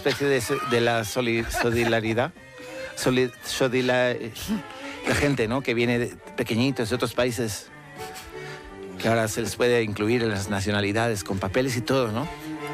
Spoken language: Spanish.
especie de la solidaridad. La gente, ¿no? Que viene de pequeñitos de otros países, que ahora se les puede incluir en las nacionalidades con papeles y todo, ¿no?